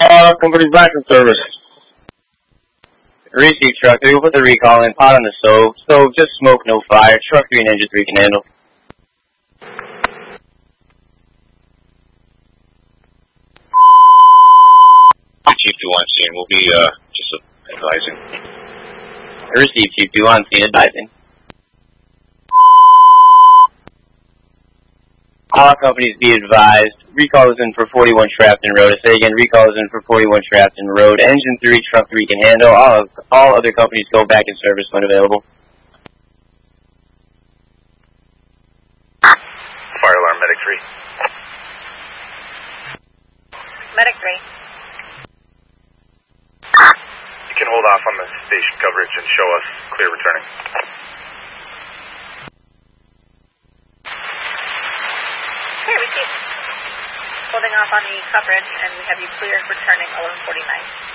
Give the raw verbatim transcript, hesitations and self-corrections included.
Uh, company back in service. Receive truck three, we'll put the recall in, pot on the stove. Stove, just smoke, no fire. Truck three and engine three can handle. Chief two on scene, we'll be, uh, just advising. Receive Chief two on scene, advising. All companies be advised. Recall is in for forty-one Shrafton Road. I say again, recall is in for forty-one Shrafton Road. Engine three, truck three can handle. All all other companies go back in service when available. Fire alarm, medic three. Medic three. You can hold off on the station coverage and show us clear returning. Okay, receive. Holding off on the coverage, and we have you cleared returning eleven forty-nine.